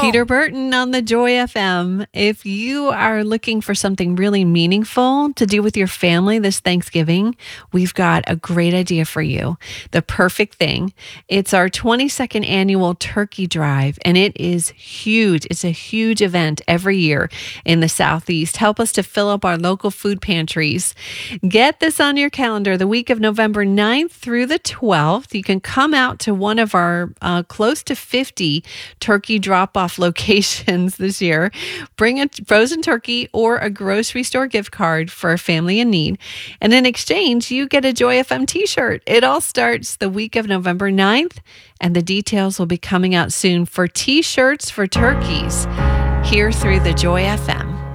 Peter Burton on the Joy FM. If you are looking for something really meaningful to do with your family this Thanksgiving, we've got a great idea for you. The perfect thing. It's our 22nd annual turkey drive, and it is huge. It's a huge event every year in the Southeast. Help us to fill up our local food pantries. Get this on your calendar the week of November 9th through the 12th. You can come out to one of our close to 50 turkey drop-off locations this year. Bring a frozen turkey or a grocery store gift card for a family in need. And in exchange, you get a Joy FM t-shirt. It all starts the week of November 9th, and the details will be coming out soon for t-shirts for turkeys here through the Joy FM.